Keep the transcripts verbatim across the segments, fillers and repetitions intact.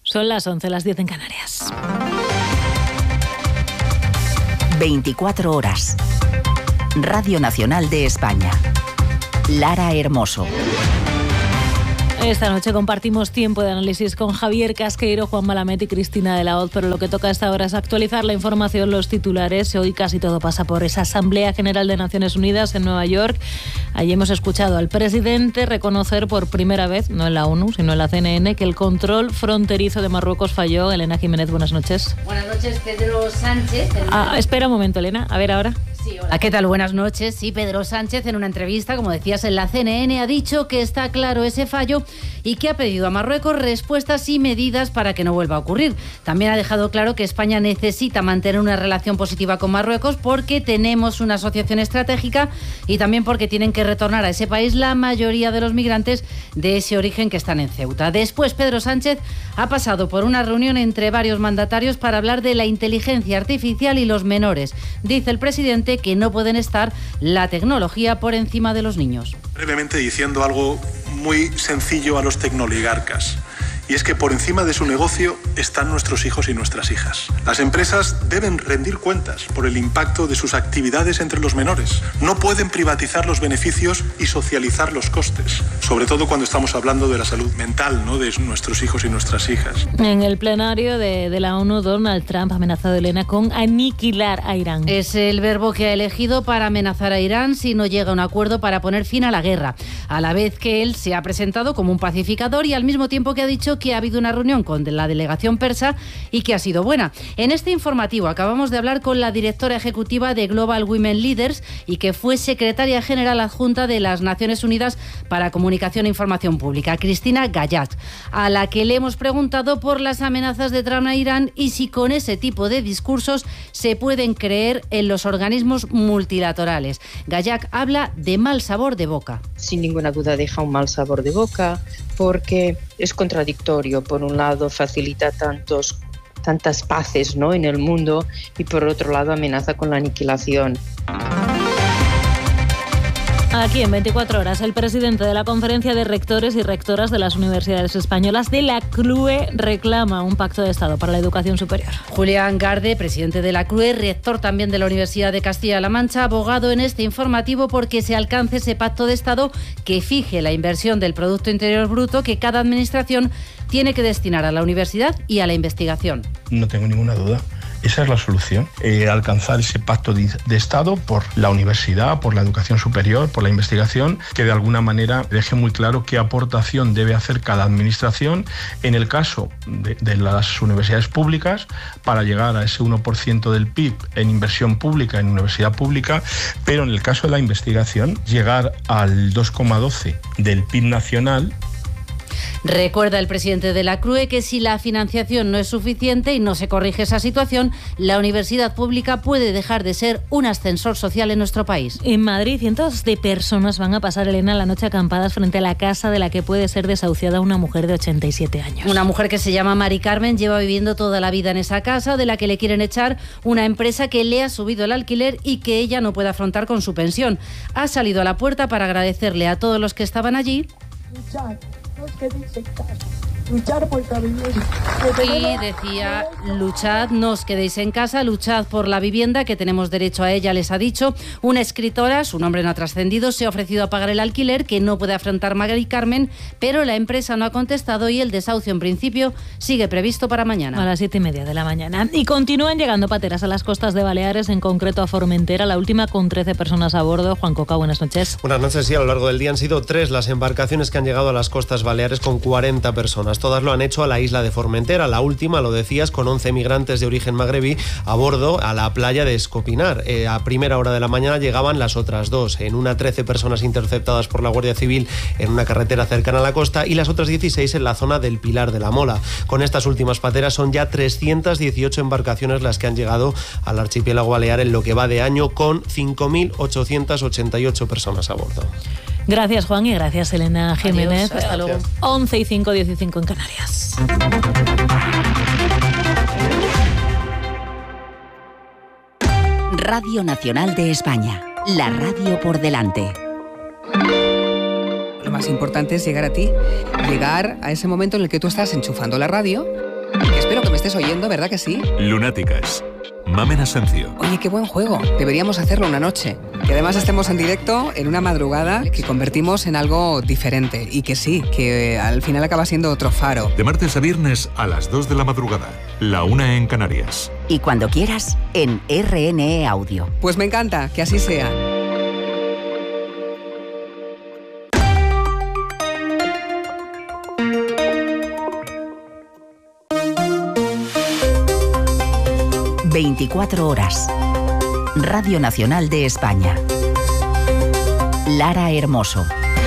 Son las once, las diez en Canarias. veinticuatro horas. Radio Nacional de España. Lara Hermoso. Esta noche compartimos tiempo de análisis con Javier Casqueiro, Juan Malamet y Cristina de la Hoz, pero lo que toca a esta hora es actualizar la información, los titulares. Hoy casi todo pasa por esa Asamblea General de Naciones Unidas en Nueva York. Allí hemos escuchado al presidente reconocer por primera vez, no en la ONU, sino en la C N N, que el control fronterizo de Marruecos falló. Elena Jiménez, buenas noches. Buenas noches, Pedro Sánchez. Ah, espera un momento, Elena. A ver ahora. Sí, hola. ¿Qué tal? Buenas noches. Sí, Pedro Sánchez en una entrevista, como decías, en la C N N ha dicho que está claro ese fallo y que ha pedido a Marruecos respuestas y medidas para que no vuelva a ocurrir. También ha dejado claro que España necesita mantener una relación positiva con Marruecos porque tenemos una asociación estratégica y también porque tienen que retornar a ese país la mayoría de los migrantes de ese origen que están en Ceuta. Después, Pedro Sánchez ha pasado por una reunión entre varios mandatarios para hablar de la inteligencia artificial y los menores. Dice el presidente que no pueden estar la tecnología por encima de los niños. Brevemente diciendo algo muy sencillo a los tecnoligarcas, y es que por encima de su negocio están nuestros hijos y nuestras hijas. Las empresas deben rendir cuentas por el impacto de sus actividades entre los menores. No pueden privatizar los beneficios y socializar los costes, sobre todo cuando estamos hablando de la salud mental, ¿no?, de nuestros hijos y nuestras hijas. En el plenario de, de la ONU, Donald Trump ha amenazado, Elena, con aniquilar a Irán. Es el verbo que ha elegido para amenazar a Irán si no llega a un acuerdo para poner fin a la guerra, a la vez que él se ha presentado como un pacificador y al mismo tiempo que ha dicho que ha habido una reunión con la delegación persa y que ha sido buena. En este informativo acabamos de hablar con la directora ejecutiva de Global Women Leaders y que fue secretaria general adjunta de las Naciones Unidas para Comunicación e Información Pública, Cristina Gayat, a la que le hemos preguntado por las amenazas de Trump a Irán y si con ese tipo de discursos se pueden creer en los organismos multilaterales. Gayat habla de mal sabor de boca. Sin ninguna duda deja un mal sabor de boca porque es contradictorio. Por un lado facilita tantos, tantas paces, ¿no?, en el mundo y por otro lado amenaza con la aniquilación. Aquí en veinticuatro horas, el presidente de la Conferencia de Rectores y Rectoras de las Universidades Españolas de la C R U E reclama un pacto de Estado para la educación superior. Julián Garde, presidente de la C R U E, rector también de la Universidad de Castilla-La Mancha, abogado en este informativo porque se alcance ese pacto de Estado que fije la inversión del Producto Interior Bruto que cada administración tiene que destinar a la universidad y a la investigación. No tengo ninguna duda. Esa es la solución, eh, alcanzar ese pacto de, de Estado por la universidad, por la educación superior, por la investigación, que de alguna manera deje muy claro qué aportación debe hacer cada administración en el caso de, de las universidades públicas para llegar a ese uno por ciento del P I B en inversión pública, en universidad pública, pero en el caso de la investigación llegar al dos coma doce del P I B nacional. Recuerda el presidente de la C R U E que si la financiación no es suficiente y no se corrige esa situación, la universidad pública puede dejar de ser un ascensor social en nuestro país. En Madrid, cientos de personas van a pasar, Elena, la noche acampadas frente a la casa de la que puede ser desahuciada una mujer de ochenta y siete años. Una mujer que se llama Mari Carmen lleva viviendo toda la vida en esa casa, de la que le quieren echar una empresa que le ha subido el alquiler y que ella no puede afrontar con su pensión. Ha salido a la puerta para agradecerle a todos los que estaban allí. No os quedéis en casa. Luchar por la vivienda. Y decía, luchad, no os quedéis en casa, luchad por la vivienda, que tenemos derecho a ella, les ha dicho. Una escritora, su nombre no ha trascendido, se ha ofrecido a pagar el alquiler que no puede afrontar Mari Carmen, pero la empresa no ha contestado y el desahucio en principio sigue previsto para mañana. A las siete y media de la mañana. Y continúan llegando pateras a las costas de Baleares, en concreto a Formentera, la última con trece personas a bordo. Juan Coca, buenas noches. Buenas noches, sí, a lo largo del día han sido tres las embarcaciones que han llegado a las costas baleares con cuarenta personas. Todas lo han hecho a la isla de Formentera. La última, lo decías, con once migrantes de origen magrebí a bordo a la playa de Escopinar. Eh, a primera hora de la mañana llegaban las otras dos. En una, trece personas interceptadas por la Guardia Civil en una carretera cercana a la costa y las otras dieciséis en la zona del Pilar de la Mola. Con estas últimas pateras son ya trescientas dieciocho embarcaciones las que han llegado al archipiélago balear en lo que va de año, con cinco mil ochocientas ochenta y ocho personas a bordo. Gracias, Juan, y gracias, Elena Jiménez. Adiós, hasta luego. once y cinco, diez y cinco en Canarias. Radio Nacional de España, la radio por delante. Lo más importante es llegar a ti, llegar a ese momento en el que tú estás enchufando la radio Espero que me estés oyendo, ¿verdad que sí? Lunáticas. Mamen Asencio. Oye, qué buen juego. Deberíamos hacerlo una noche. Que además estemos en directo en una madrugada que convertimos en algo diferente. Y que sí, que al final acaba siendo otro faro. De martes a viernes a las dos de la madrugada. La una en Canarias. Y cuando quieras, en R N E Audio. Pues me encanta, que así sea. veinticuatro horas. Radio Nacional de España. Lara Hermoso.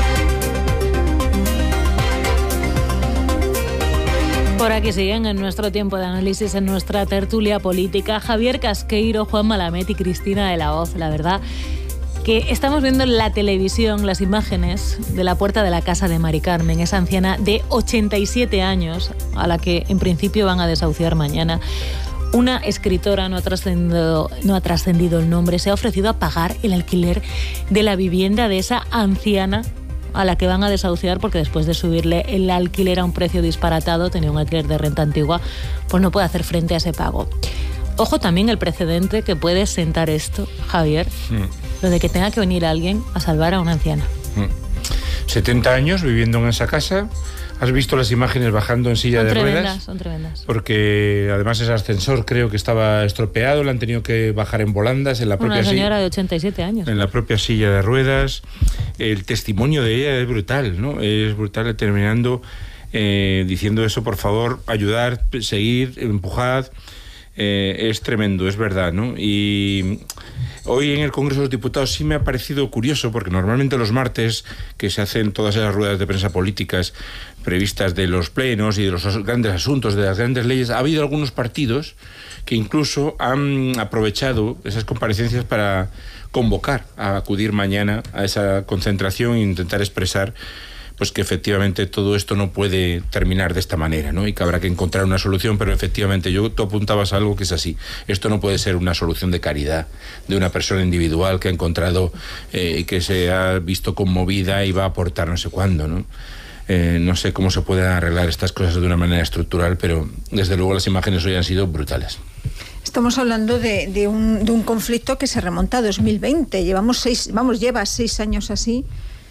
Por aquí siguen en nuestro tiempo de análisis, en nuestra tertulia política, Javier Casqueiro, Juan Malamet y Cristina de la Hoz. La verdad que estamos viendo en la televisión las imágenes de la puerta de la casa de Mari Carmen, esa anciana de ochenta y siete años, a la que en principio van a desahuciar mañana. Una escritora, no ha trascendido, no ha trascendido el nombre, se ha ofrecido a pagar el alquiler de la vivienda de esa anciana a la que van a desahuciar porque después de subirle el alquiler a un precio disparatado, tenía un alquiler de renta antigua, pues no puede hacer frente a ese pago. Ojo también el precedente que puede sentar esto, Javier, mm. lo de que tenga que venir alguien a salvar a una anciana. Mm. setenta años viviendo en esa casa. ¿Has visto las imágenes bajando en silla son de tremendas, ruedas? Son tremendas. Porque además ese ascensor creo que estaba estropeado, le han tenido que bajar en volandas en la propia Una señora silla, de ochenta y siete años. En la propia silla de ruedas. El testimonio de ella es brutal, ¿no? Es brutal, terminando eh, diciendo eso, por favor, ayudar, seguir, empujad. Eh, es tremendo, es verdad, ¿no? Y hoy en el Congreso de los Diputados sí me ha parecido curioso, porque normalmente los martes que se hacen todas esas ruedas de prensa políticas previstas de los plenos y de los grandes asuntos, de las grandes leyes, ha habido algunos partidos que incluso han aprovechado esas comparecencias para convocar a acudir mañana a esa concentración e intentar expresar pues que efectivamente todo esto no puede terminar de esta manera, ¿no? Y que habrá que encontrar una solución, pero efectivamente yo, tú apuntabas a algo que es así. Esto no puede ser una solución de caridad de una persona individual que ha encontrado y eh, que se ha visto conmovida y va a aportar no sé cuándo, ¿no? Eh, no sé cómo se pueden arreglar estas cosas de una manera estructural, pero desde luego las imágenes hoy han sido brutales. Estamos hablando de, de, un, de un conflicto que se remonta a dos mil veinte. Llevamos seis, vamos, lleva seis años así.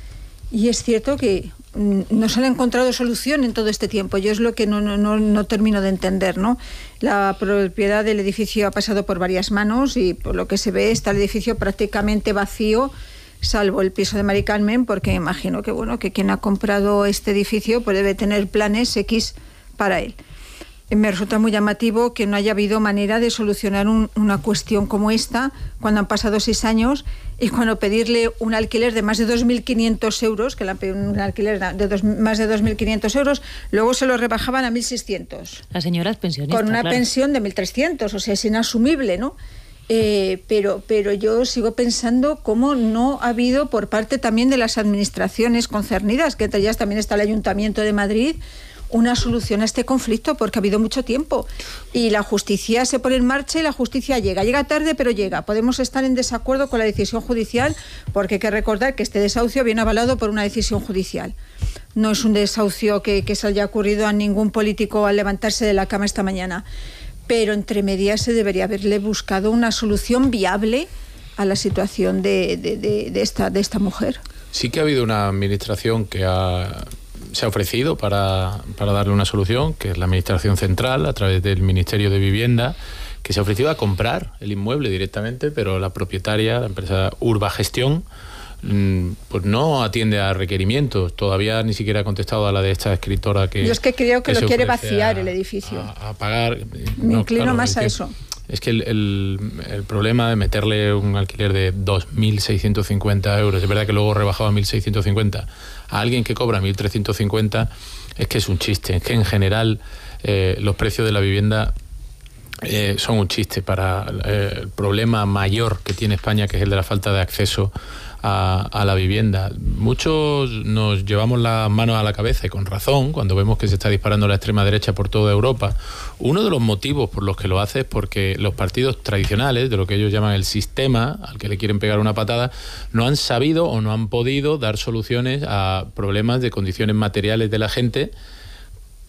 Y es cierto que no se le ha encontrado solución en todo este tiempo. Yo es lo que no, no, no termino de entender, ¿no? La propiedad del edificio ha pasado por varias manos y por lo que se ve está el edificio prácticamente vacío, salvo el piso de Mari Carmen, porque imagino que, bueno, que quien ha comprado este edificio pues debe tener planes X para él. Me resulta muy llamativo que no haya habido manera de solucionar un, una cuestión como esta cuando han pasado seis años y cuando pedirle un alquiler de más de dos mil quinientos euros, que le han pedido un alquiler de dos, más de dos mil quinientos euros, luego se lo rebajaban a mil seiscientos. La señora es pensionista. Con una claro. pensión de mil trescientos, o sea, es inasumible, ¿no? Eh, pero, pero yo sigo pensando cómo no ha habido por parte también de las administraciones concernidas, que entre ellas también está el Ayuntamiento de Madrid, una solución a este conflicto, porque ha habido mucho tiempo y la justicia se pone en marcha y la justicia llega, llega tarde pero llega. Podemos estar en desacuerdo con la decisión judicial porque hay que recordar que este desahucio viene avalado por una decisión judicial. No es un desahucio que, que se haya ocurrido a ningún político al levantarse de la cama esta mañana, pero entre medias se debería haberle buscado una solución viable a la situación de, de, de, de, esta, de esta mujer. Sí que ha habido una administración que ha... se ha ofrecido para, para darle una solución, que es la Administración Central, a través del Ministerio de Vivienda, que se ha ofrecido a comprar el inmueble directamente, pero la propietaria, la empresa Urba Gestión, pues no atiende a requerimientos. Todavía ni siquiera ha contestado a la de esta escritora que... Yo es que creo que, que lo quiere vaciar a, el edificio. A, a pagar... Me no, inclino claro, más a que, eso. Es que el, el, el problema de meterle un alquiler de dos mil seiscientos cincuenta euros, es verdad que luego rebajaba a mil seiscientos cincuenta, a alguien que cobra mil trescientos cincuenta, es que es un chiste. Es que en general eh, los precios de la vivienda eh, son un chiste para eh, el problema mayor que tiene España, que es el de la falta de acceso a, a la vivienda. Muchos nos llevamos las manos a la cabeza, y con razón, cuando vemos que se está disparando la extrema derecha por toda Europa. Uno de los motivos por los que lo hace es porque los partidos tradicionales, de lo que ellos llaman el sistema, al que le quieren pegar una patada, no han sabido o no han podido dar soluciones a problemas de condiciones materiales de la gente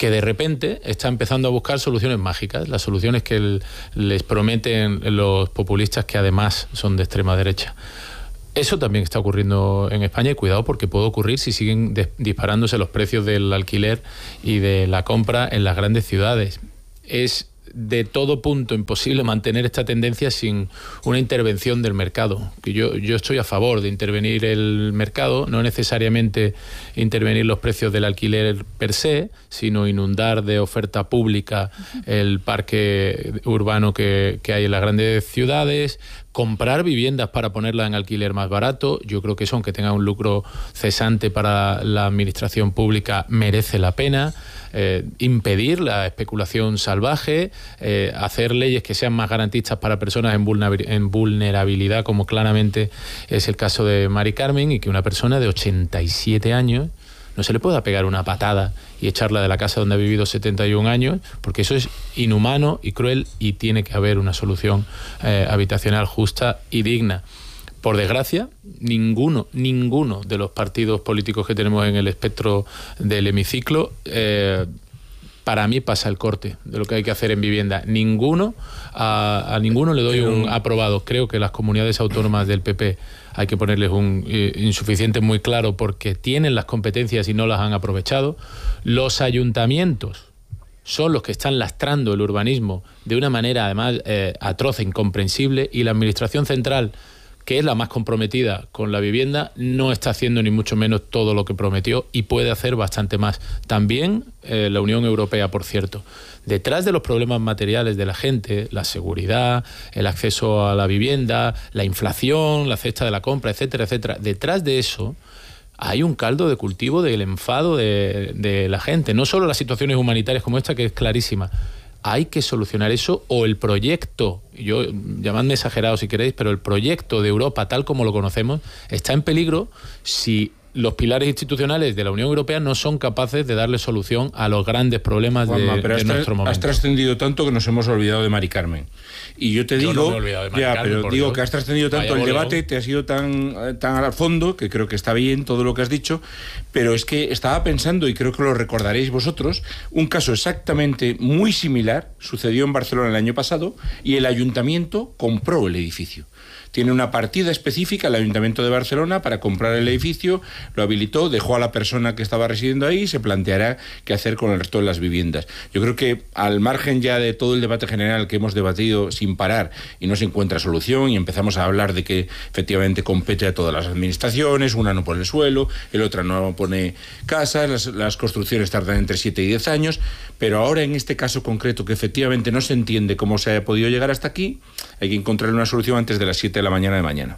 que de repente está empezando a buscar soluciones mágicas, las soluciones que el, les prometen los populistas, que además son de extrema derecha. Eso también está ocurriendo en España, y cuidado, porque puede ocurrir si siguen disparándose los precios del alquiler y de la compra en las grandes ciudades. Es de todo punto imposible mantener esta tendencia sin una intervención del mercado. Que yo, yo estoy a favor de intervenir el mercado, no necesariamente intervenir los precios del alquiler per se, sino inundar de oferta pública el parque urbano que, que hay en las grandes ciudades, comprar viviendas para ponerlas en alquiler más barato. Yo creo que eso, aunque tenga un lucro cesante para la administración pública, merece la pena. Eh, impedir la especulación salvaje, eh, hacer leyes que sean más garantistas para personas en, vulner- en vulnerabilidad, como claramente es el caso de Mari Carmen, y que una persona de ochenta y siete años no se le pueda pegar una patada y echarla de la casa donde ha vivido setenta y un años, porque eso es inhumano y cruel, y tiene que haber una solución eh, habitacional justa y digna. Por desgracia, ninguno, ninguno de los partidos políticos que tenemos en el espectro del hemiciclo, eh, para mí pasa el corte de lo que hay que hacer en vivienda. Ninguno, a, a ninguno le doy un aprobado. Creo que las comunidades autónomas del P P hay que ponerles un eh, insuficiente muy claro, porque tienen las competencias y no las han aprovechado. Los ayuntamientos son los que están lastrando el urbanismo de una manera además eh, atroz e incomprensible, y la administración central, que es la más comprometida con la vivienda, no está haciendo ni mucho menos todo lo que prometió, y puede hacer bastante más. También eh, la Unión Europea, por cierto. Detrás de los problemas materiales de la gente, la seguridad, el acceso a la vivienda, la inflación, la cesta de la compra, etcétera, etcétera, detrás de eso hay un caldo de cultivo del enfado de, de la gente. No solo las situaciones humanitarias como esta, que es clarísima. Hay que solucionar eso, o el proyecto, yo llamadme exagerado si queréis, pero el proyecto de Europa tal como lo conocemos está en peligro si los pilares institucionales de la Unión Europea no son capaces de darle solución a los grandes problemas Juanma, de, pero de has nuestro momento. Has trascendido tanto que nos hemos olvidado de Mari Carmen. Y yo te yo digo, no me he olvidado de Mari ya, Carmen, pero digo Dios. que has trascendido tanto Vaya el boleo. debate, te has ido tan, tan al fondo, que creo que está bien todo lo que has dicho, pero es que estaba pensando, y creo que lo recordaréis vosotros, un caso exactamente muy similar sucedió en Barcelona el año pasado, y el ayuntamiento compró el edificio. Tiene una partida específica el Ayuntamiento de Barcelona para comprar el edificio, lo habilitó, dejó a la persona que estaba residiendo ahí y se planteará qué hacer con el resto de las viviendas. Yo creo que, al margen ya de todo el debate general que hemos debatido sin parar y no se encuentra solución, y empezamos a hablar de que efectivamente compete a todas las administraciones, una no pone suelo, el otra no pone casas, las, las construcciones tardan entre siete y diez años, pero ahora en este caso concreto, que efectivamente no se entiende cómo se ha podido llegar hasta aquí, hay que encontrar una solución antes de las siete de la mañana de mañana.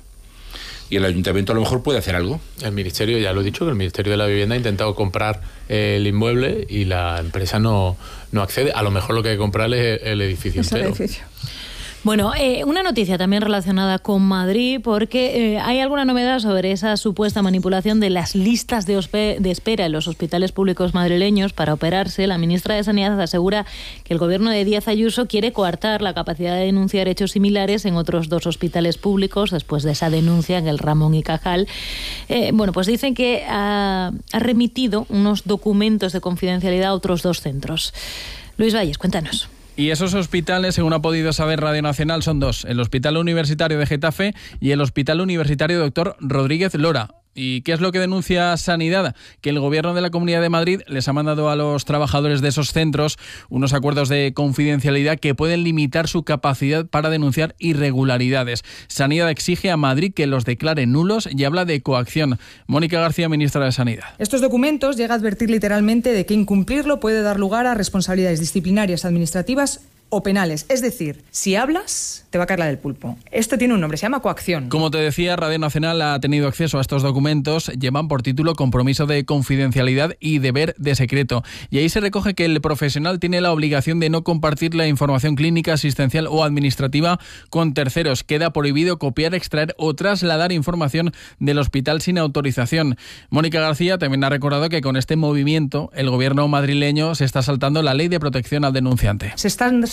Y el ayuntamiento a lo mejor puede hacer algo. El ministerio, ya lo he dicho, que el Ministerio de la Vivienda ha intentado comprar el inmueble y la empresa no, no accede. A lo mejor lo que hay que comprar es el edificio Es el entero. edificio. Bueno, eh, una noticia también relacionada con Madrid, porque eh, hay alguna novedad sobre esa supuesta manipulación de las listas de, hospe- de espera en los hospitales públicos madrileños para operarse. La ministra de Sanidad asegura que el gobierno de Díaz Ayuso quiere coartar la capacidad de denunciar hechos similares en otros dos hospitales públicos después de esa denuncia en el Ramón y Cajal. Eh, bueno, pues dicen que ha, ha remitido unos documentos de confidencialidad a otros dos centros. Luis Valles, cuéntanos. Y esos hospitales, según ha podido saber Radio Nacional, son dos: el Hospital Universitario de Getafe y el Hospital Universitario Doctor Rodríguez Lora. ¿Y qué es lo que denuncia Sanidad? Que el Gobierno de la Comunidad de Madrid les ha mandado a los trabajadores de esos centros unos acuerdos de confidencialidad que pueden limitar su capacidad para denunciar irregularidades. Sanidad exige a Madrid que los declare nulos y habla de coacción. Mónica García, ministra de Sanidad. Estos documentos llega a advertir literalmente de que incumplirlo puede dar lugar a responsabilidades disciplinarias, administrativas o penales. Es decir, si hablas, te va a caer la del pulpo. Esto tiene un nombre, se llama coacción. Como te decía, Radio Nacional ha tenido acceso a estos documentos. Llevan por título Compromiso de Confidencialidad y Deber de Secreto. Y ahí se recoge que el profesional tiene la obligación de no compartir la información clínica, asistencial o administrativa con terceros. Queda prohibido copiar, extraer o trasladar información del hospital sin autorización. Mónica García también ha recordado que con este movimiento el gobierno madrileño se está saltando la ley de protección al denunciante. Se están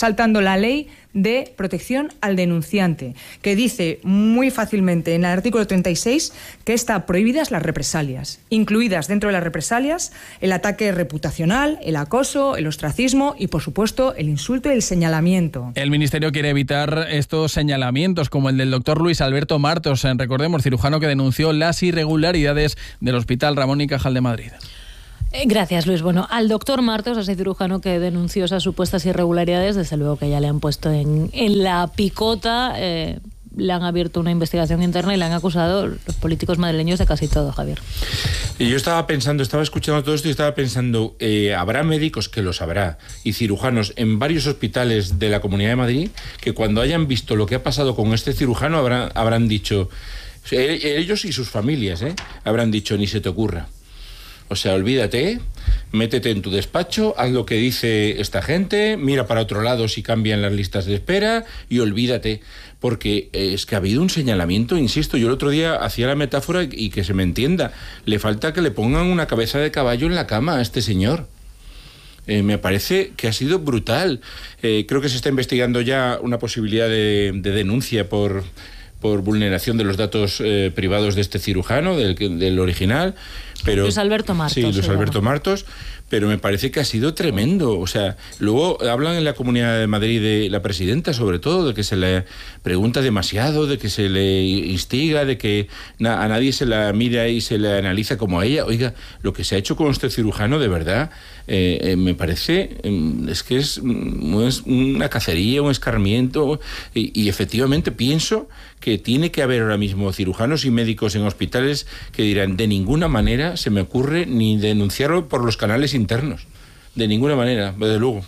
saltando la ley de protección al denunciante, que dice muy fácilmente en el artículo treinta y seis que están prohibidas las represalias, incluidas dentro de las represalias el ataque reputacional, el acoso, el ostracismo y, por supuesto, el insulto y el señalamiento. El Ministerio quiere evitar estos señalamientos, como el del doctor Luis Alberto Martos, recordemos, cirujano que denunció las irregularidades del Hospital Ramón y Cajal de Madrid. Gracias, Luis. Bueno, al doctor Martos, ese cirujano que denunció esas supuestas irregularidades, desde luego que ya le han puesto en, en la picota, eh, le han abierto una investigación interna y le han acusado los políticos madrileños de casi todo, Javier. Y yo estaba pensando, estaba escuchando todo esto y estaba pensando, eh, habrá médicos, que los habrá, y cirujanos en varios hospitales de la Comunidad de Madrid, que cuando hayan visto lo que ha pasado con este cirujano habrán, habrán dicho, ellos y sus familias, eh, habrán dicho, ni se te ocurra. O sea, olvídate, métete en tu despacho, haz lo que dice esta gente, mira para otro lado si cambian las listas de espera y olvídate. Porque es que ha habido un señalamiento, insisto, yo el otro día hacía la metáfora y que se me entienda, le falta que le pongan una cabeza de caballo en la cama a este señor. Eh, me parece que ha sido brutal. Eh, creo que se está investigando ya una posibilidad de, de denuncia por, por vulneración de los datos eh, privados de este cirujano, del, del original. Pero, Luis Alberto Martos. Sí, Luis Alberto Martos, pero me parece que ha sido tremendo. O sea, luego hablan en la Comunidad de Madrid de la presidenta, sobre todo, de que se le pregunta demasiado, de que se le instiga, de que na- a nadie se la mira y se le analiza como a ella. Oiga, lo que se ha hecho con este cirujano, de verdad, eh, eh, me parece, eh, es que es, es una cacería, un escarmiento, y, y efectivamente pienso que tiene que haber ahora mismo cirujanos y médicos en hospitales que dirán, de ninguna manera se me ocurre ni denunciarlo por los canales internos. De ninguna manera, desde luego.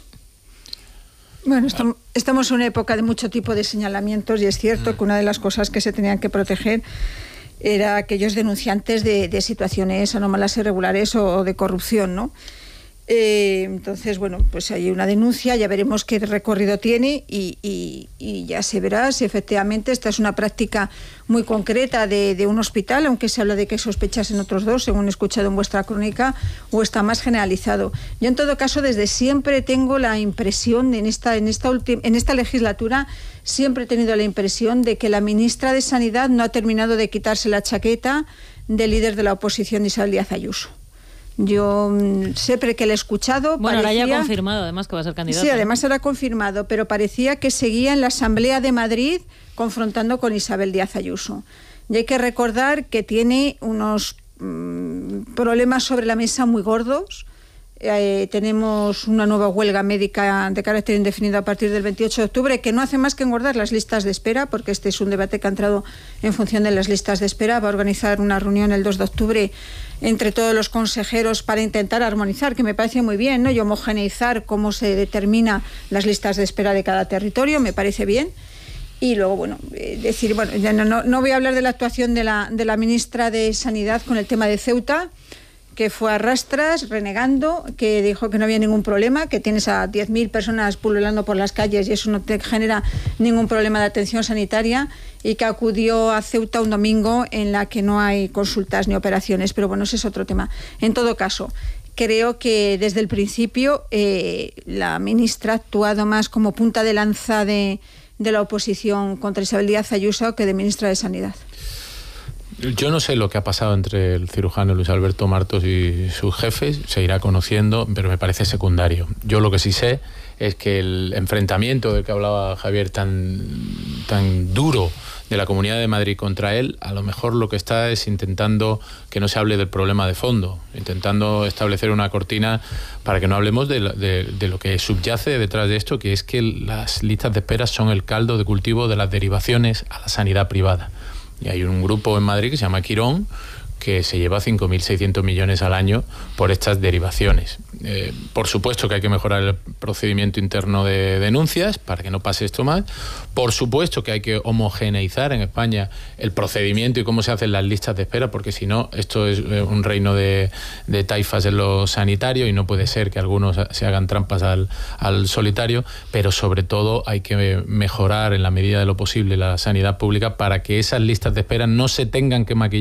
Bueno, estamos, estamos en una época de mucho tipo de señalamientos y es cierto que una de las cosas que se tenían que proteger era aquellos denunciantes de, de situaciones anómalas, irregulares o, o de corrupción, ¿no? Eh, entonces, bueno, pues hay una denuncia, ya veremos qué recorrido tiene y, y, y ya se verá si efectivamente esta es una práctica muy concreta de, de un hospital, aunque se habla de que sospechas en otros dos, según he escuchado en vuestra crónica, o está más generalizado. Yo, en todo caso, desde siempre tengo la impresión, en esta, en esta, ulti- en esta legislatura, siempre he tenido la impresión de que la ministra de Sanidad no ha terminado de quitarse la chaqueta del líder de la oposición, Isabel Díaz Ayuso. Yo siempre que le he escuchado... Bueno, parecía... ahora ya ha confirmado además que va a ser candidato. Sí, además era confirmado, pero parecía que seguía en la Asamblea de Madrid confrontando con Isabel Díaz Ayuso. Y hay que recordar que tiene unos mmm, problemas sobre la mesa muy gordos. Eh, tenemos una nueva huelga médica de carácter indefinido a partir del veintiocho de octubre que no hace más que engordar las listas de espera, porque este es un debate que ha entrado en función de las listas de espera. Va a organizar una reunión el dos de octubre entre todos los consejeros para intentar armonizar, que me parece muy bien, ¿no? Y homogeneizar cómo se determina las listas de espera de cada territorio, me parece bien. Y luego, bueno, eh, decir, bueno, ya no, no, no voy a hablar de la actuación de la, de la ministra de Sanidad con el tema de Ceuta, que fue a rastras, renegando, que dijo que no había ningún problema, que tienes a diez mil personas pululando por las calles y eso no te genera ningún problema de atención sanitaria, y que acudió a Ceuta un domingo en la que no hay consultas ni operaciones, pero bueno, ese es otro tema. En todo caso, creo que desde el principio eh, la ministra ha actuado más como punta de lanza de, de la oposición contra Isabel Díaz Ayuso que de ministra de Sanidad. Yo no sé lo que ha pasado entre el cirujano Luis Alberto Martos y sus jefes, se irá conociendo, pero me parece secundario. Yo lo que sí sé es que el enfrentamiento del que hablaba Javier tan, tan duro de la Comunidad de Madrid contra él, a lo mejor lo que está es intentando que no se hable del problema de fondo, intentando establecer una cortina para que no hablemos de, de, de lo que subyace detrás de esto, que es que las listas de espera son el caldo de cultivo de las derivaciones a la sanidad privada. Y hay un grupo en Madrid que se llama Quirón, que se lleva cinco mil seiscientos millones al año por estas derivaciones. Eh, por supuesto que hay que mejorar el procedimiento interno de denuncias para que no pase esto más. Por supuesto que hay que homogeneizar en España el procedimiento y cómo se hacen las listas de espera, porque si no, esto es un reino de, de taifas en lo sanitario y no puede ser que algunos se hagan trampas al, al solitario, pero sobre todo hay que mejorar en la medida de lo posible la sanidad pública para que esas listas de espera no se tengan que maquillar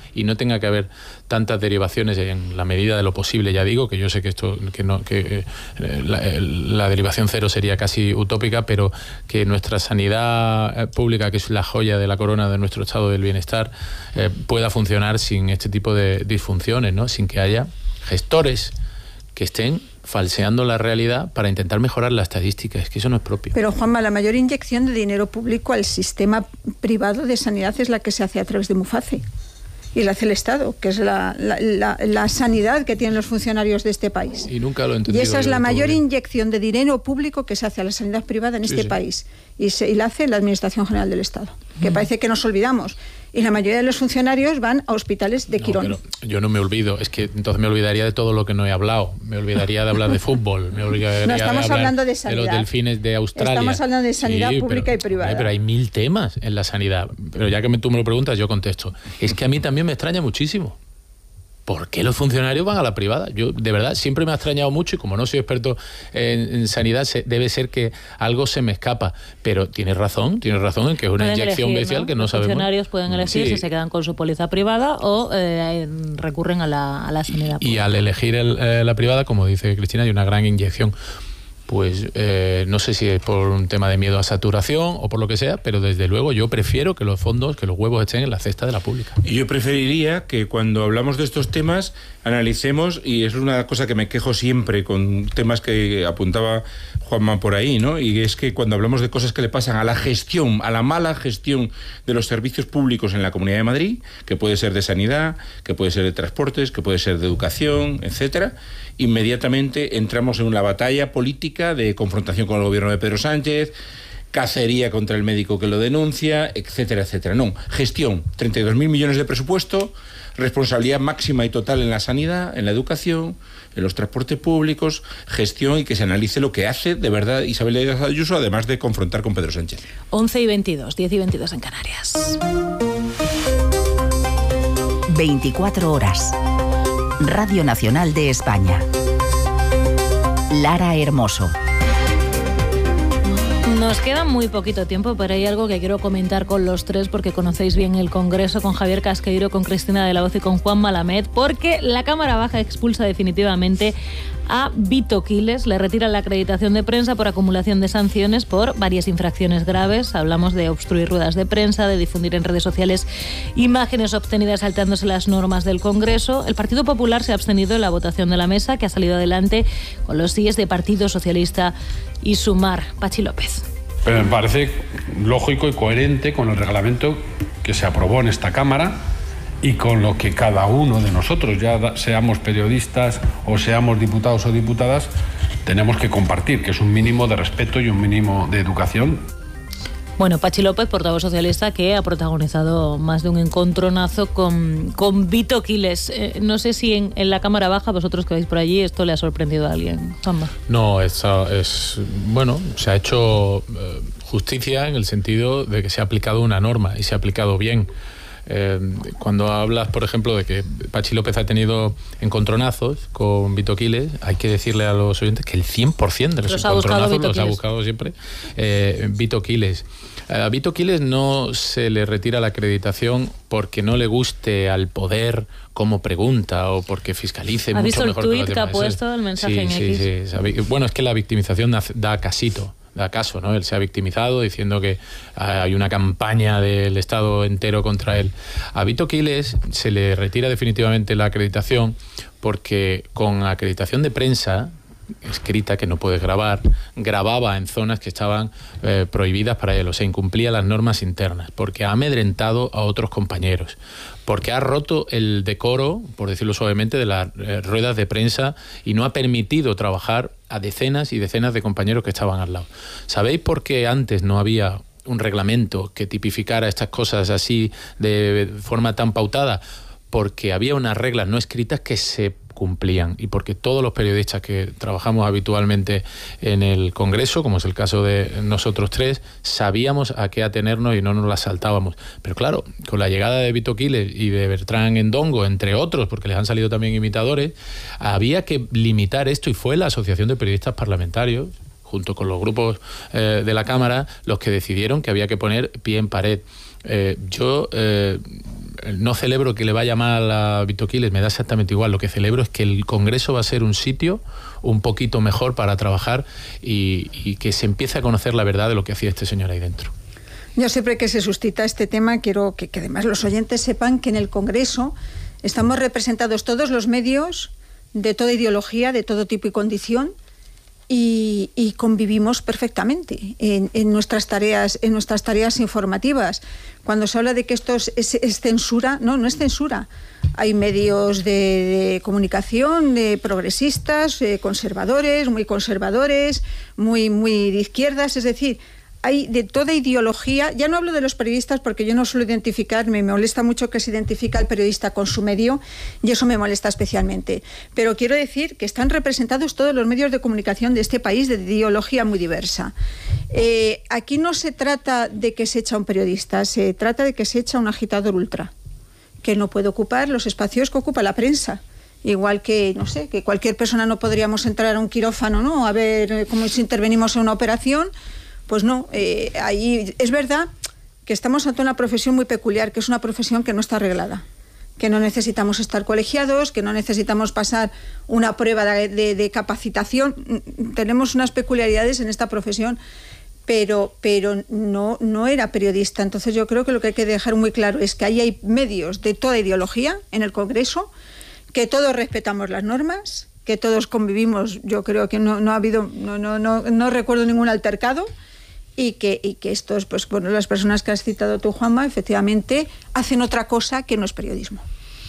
y no tenga que haber tantas derivaciones en la medida de lo posible, ya digo, que yo sé que esto que no que eh, la, la derivación cero sería casi utópica, pero que nuestra sanidad pública, que es la joya de la corona de nuestro estado del bienestar, eh, pueda funcionar sin este tipo de disfunciones, ¿no? Sin que haya gestores que estén falseando la realidad para intentar mejorar la estadística. Es que eso no es propio. Pero, Juanma, la mayor inyección de dinero público al sistema privado de sanidad es la que se hace a través de MUFACE. Y la hace el Estado, que es la, la, la, la sanidad que tienen los funcionarios de este país. Y nunca lo he entendido. Y esa es la mayor bien. inyección de dinero público que se hace a la sanidad privada en Sí, este sí. país. Y, se, y la hace la Administración General del Estado, que parece que nos olvidamos. Y la mayoría de los funcionarios van a hospitales de Quirón. No, pero yo no me olvido, es que entonces me olvidaría de todo lo que no he hablado. Me olvidaría de hablar de fútbol, me olvidaría No, estamos de hablar hablando de de sanidad. los delfines de Australia. Estamos hablando de sanidad Sí, pública pero, y privada. eh, Pero hay mil temas en la sanidad. Pero ya que me, tú me lo preguntas, yo contesto. Es que a mí también me extraña muchísimo. ¿Por qué los funcionarios van a la privada? Yo, de verdad, siempre me ha extrañado mucho, y como no soy experto en, en sanidad, se, debe ser que algo se me escapa. Pero tienes razón, tienes razón en que es una Pueden inyección elegir, bestial ¿no? que no Los sabemos. funcionarios pueden elegir Sí. si se quedan con su póliza privada o eh, recurren a la, a la sanidad Y pública. al elegir el, eh, la privada, como dice Cristina, hay una gran inyección. Pues eh, no sé si es por un tema de miedo a saturación o por lo que sea, pero desde luego yo prefiero que los fondos, que los huevos estén en la cesta de la pública. Y yo preferiría que cuando hablamos de estos temas analicemos, y es una cosa que me quejo siempre con temas que apuntaba Juanma por ahí, ¿no? Y es que cuando hablamos de cosas que le pasan a la gestión, a la mala gestión de los servicios públicos en la Comunidad de Madrid, que puede ser de sanidad, que puede ser de transportes, que puede ser de educación, etcétera, inmediatamente entramos en una batalla política de confrontación con el gobierno de Pedro Sánchez, cacería contra el médico que lo denuncia, etcétera, etcétera. No, gestión, treinta y dos mil millones de presupuesto, responsabilidad máxima y total en la sanidad, en la educación, en los transportes públicos, gestión, y que se analice lo que hace de verdad Isabel Díaz Ayuso, además de confrontar con Pedro Sánchez. once y veintidós, diez y veintidós en Canarias. veinticuatro horas. Radio Nacional de España. Lara Hermoso. Nos queda muy poquito tiempo, pero hay algo que quiero comentar con los tres porque conocéis bien el Congreso, con Javier Casqueiro, con Cristina de la Hoz y con Juan Malamed, porque la Cámara Baja expulsa definitivamente a Vito Quiles, le retira la acreditación de prensa por acumulación de sanciones por varias infracciones graves. Hablamos de obstruir ruedas de prensa, de difundir en redes sociales imágenes obtenidas saltándose las normas del Congreso. El Partido Popular se ha abstenido en la votación de la mesa, que ha salido adelante con los síes de Partido Socialista y Sumar. Pachi López. Pero me parece lógico y coherente con el reglamento que se aprobó en esta Cámara y con lo que cada uno de nosotros, ya seamos periodistas o seamos diputados o diputadas, tenemos que compartir, que es un mínimo de respeto y un mínimo de educación. Bueno, Pachi López, portavoz socialista, que ha protagonizado más de un encontronazo con, con Vito Quiles. Eh, no sé si en, en la Cámara Baja, vosotros que vais por allí, esto le ha sorprendido a alguien. Samba. No, es, es bueno, se ha hecho eh, justicia en el sentido de que se ha aplicado una norma y se ha aplicado bien. Eh, cuando hablas, por ejemplo, de que Pachi López ha tenido encontronazos con Vito Quiles, hay que decirle a los oyentes que el cien por ciento de los, los encontronazos los ha buscado siempre eh, Vito Quiles. A Vito Quiles no se le retira la acreditación porque no le guste al poder cómo pregunta o porque fiscalice mucho mejor que los demás. ¿Ha visto el tuit que ha puesto el mensaje sí, en sí, X? Sí, bueno, es que la victimización da, da casito. Da caso, ¿no? Él se ha victimizado diciendo que hay una campaña del Estado entero contra él. A Vito Quiles se le retira definitivamente la acreditación porque con acreditación de prensa escrita, que no puedes grabar, grababa en zonas que estaban eh, prohibidas para él, o sea, incumplía las normas internas, porque ha amedrentado a otros compañeros, porque ha roto el decoro, por decirlo suavemente, de las eh, ruedas de prensa y no ha permitido trabajar a decenas y decenas de compañeros que estaban al lado. ¿Sabéis por qué antes no había un reglamento que tipificara estas cosas así de forma tan pautada? Porque había unas reglas no escritas que se cumplían y porque todos los periodistas que trabajamos habitualmente en el Congreso, como es el caso de nosotros tres, sabíamos a qué atenernos y no nos las saltábamos. Pero claro, con la llegada de Vito Quiles y de Bertrán Endongo, entre otros, porque les han salido también imitadores, había que limitar esto y fue la Asociación de Periodistas Parlamentarios, junto con los grupos eh, de la Cámara, los que decidieron que había que poner pie en pared. Eh, yo eh, no celebro que le vaya mal a Víctor Quiles, me da exactamente igual. Lo que celebro es que el Congreso va a ser un sitio un poquito mejor para trabajar y, y que se empiece a conocer la verdad de lo que hacía este señor ahí dentro. Yo siempre que se suscita este tema quiero que, que además los oyentes sepan que en el Congreso estamos representados todos los medios de toda ideología, de todo tipo y condición, y, y convivimos perfectamente en, en nuestras tareas, en nuestras tareas informativas. Cuando se habla de que esto es, es, es censura, no, no es censura. Hay medios de, de comunicación, de progresistas, de conservadores, muy conservadores, muy, muy de izquierdas, es decir, hay de toda ideología. Ya no hablo de los periodistas porque yo no suelo identificarme, me molesta mucho que se identifica al periodista con su medio y eso me molesta especialmente. Pero quiero decir que están representados todos los medios de comunicación de este país de ideología muy diversa. Eh, aquí no se trata de que se echa un periodista, se trata de que se echa un agitador ultra, que no puede ocupar los espacios que ocupa la prensa. Igual que, no sé, que cualquier persona no podríamos entrar a un quirófano, ¿no? A ver cómo si intervenimos en una operación. Pues no, eh, ahí es verdad que estamos ante una profesión muy peculiar, que es una profesión que no está arreglada, que no necesitamos estar colegiados, que no necesitamos pasar una prueba de, de, de capacitación. Tenemos unas peculiaridades en esta profesión, pero, pero no, no era periodista. Entonces yo creo que lo que hay que dejar muy claro es que ahí hay medios de toda ideología en el Congreso, que todos respetamos las normas, que todos convivimos. Yo creo que no, no ha habido, no, no, no, no recuerdo ningún altercado. Y que, y que estos, pues bueno, las personas que has citado tú, Juanma, efectivamente hacen otra cosa que no es periodismo.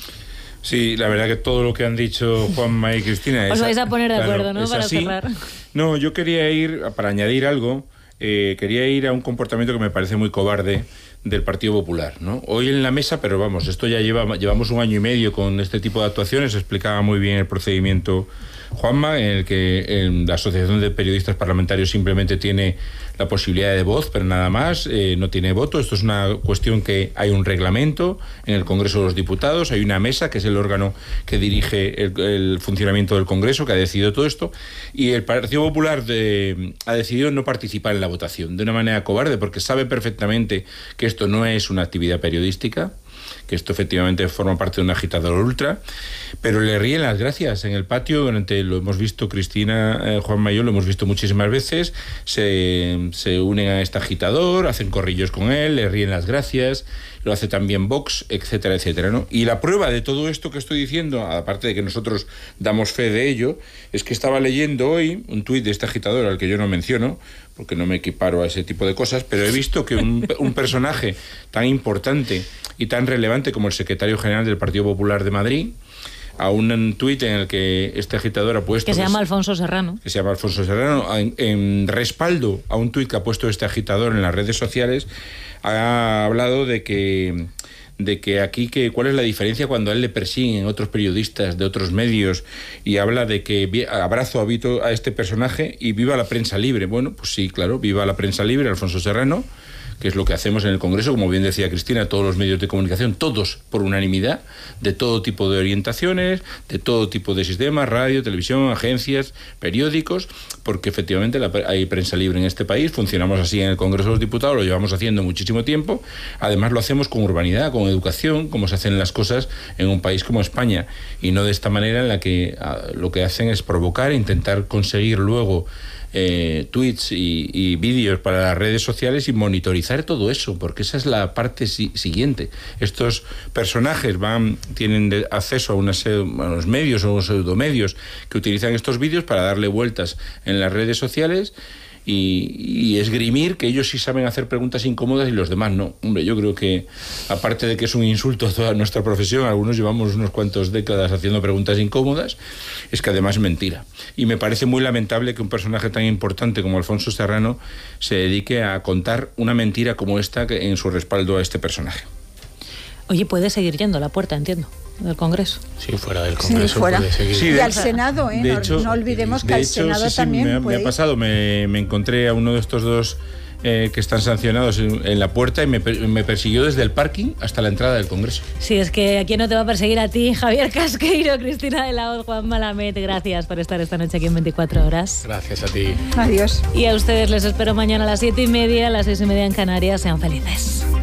Sí, la verdad que todo lo que han dicho Juanma y Cristina es... Os vais a poner de claro, acuerdo, ¿no? Para así. cerrar. No, yo quería ir, para añadir algo, eh, quería ir a un comportamiento que me parece muy cobarde del Partido Popular, ¿no? Hoy en la mesa, pero vamos, esto ya lleva, llevamos un año y medio con este tipo de actuaciones, explicaba muy bien el procedimiento Juanma, en el que en la Asociación de Periodistas Parlamentarios simplemente tiene la posibilidad de voz, pero nada más, eh, no tiene voto. Esto es una cuestión que hay un reglamento en el Congreso de los Diputados, hay una mesa que es el órgano que dirige el, el funcionamiento del Congreso, que ha decidido todo esto, y el Partido Popular de, ha decidido no participar en la votación de una manera cobarde, porque sabe perfectamente que esto no es una actividad periodística, que esto efectivamente forma parte de un agitador ultra, pero le ríen las gracias en el patio. Durante, lo hemos visto Cristina, eh, Juanma y yo, lo hemos visto muchísimas veces, se, se unen a este agitador, hacen corrillos con él, le ríen las gracias, lo hace también Vox, etcétera, etcétera, ¿no? Y la prueba de todo esto que estoy diciendo, aparte de que nosotros damos fe de ello, es que estaba leyendo hoy un tuit de este agitador al que yo no menciono, porque no me equiparo a ese tipo de cosas, pero he visto que un, un personaje tan importante y tan relevante como el secretario general del Partido Popular de Madrid, a un tuit en el que este agitador ha puesto... Que se llama Alfonso Serrano. Que se llama Alfonso Serrano, en, en respaldo a un tuit que ha puesto este agitador en las redes sociales, ha hablado de que... de que aquí, que cuál es la diferencia cuando a él le persiguen otros periodistas de otros medios, y habla de que abrazo a, a este personaje y viva la prensa libre. Bueno, pues sí, claro, viva la prensa libre, Alfonso Serrano, que es lo que hacemos en el Congreso, como bien decía Cristina, todos los medios de comunicación, todos por unanimidad, de todo tipo de orientaciones, de todo tipo de sistemas, radio, televisión, agencias, periódicos, porque efectivamente la, hay prensa libre en este país, funcionamos así en el Congreso de los Diputados, lo llevamos haciendo muchísimo tiempo, además lo hacemos con urbanidad, con educación, como se hacen las cosas en un país como España, y no de esta manera en la que a, lo que hacen es provocar e intentar conseguir luego Eh, tweets y, y vídeos para las redes sociales y monitorizar todo eso, porque esa es la parte si, siguiente. Estos personajes van tienen de, acceso a, unas, a unos medios o unos pseudomedios que utilizan estos vídeos para darle vueltas en las redes sociales y, y esgrimir que ellos sí saben hacer preguntas incómodas y los demás no. Hombre, yo creo que, aparte de que es un insulto a toda nuestra profesión, algunos llevamos unos cuantos décadas haciendo preguntas incómodas, es que además es mentira. Y me parece muy lamentable que un personaje tan importante como Alfonso Serrano se dedique a contar una mentira como esta en su respaldo a este personaje. Oye, puede seguir yendo a la puerta, entiendo. del Congreso. Sí, fuera del Congreso. Sí, fuera. Puede seguir. Sí, y de- al Senado, ¿eh? de No, hecho- no olvidemos que De al hecho, Senado sí, sí, también me, ha, me puede ha ir. pasado, me, me encontré a uno de estos dos eh, que están sancionados en, en la puerta y me, per- me persiguió desde el parking hasta la entrada del Congreso. Sí, es que aquí no te va a perseguir a ti, Javier Casqueiro, Cristina de la Hoz, Juan Malamet. Gracias por estar esta noche aquí en veinticuatro horas. Gracias a ti. Adiós. Y a ustedes les espero mañana a las siete y media, a las seis y media en Canarias. Sean felices.